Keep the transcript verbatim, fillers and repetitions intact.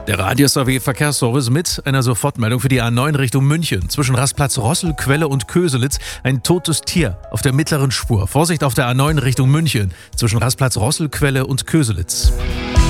Der Radius A W Verkehrsservice mit einer Sofortmeldung für die A neun Richtung München. Zwischen Rastplatz Rossel, Quelle und Köselitz ein totes Tier auf der mittleren Spur. Vorsicht auf der A neun Richtung München. Zwischen Rastplatz Rossel, Quelle und Köselitz.